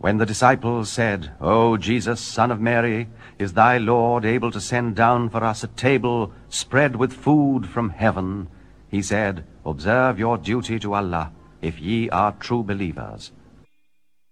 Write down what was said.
When the disciples said, "O Jesus, Son of Mary, is thy Lord able to send down for us a table spread with food from heaven?" he said, "Observe your duty to Allah, if ye are true believers.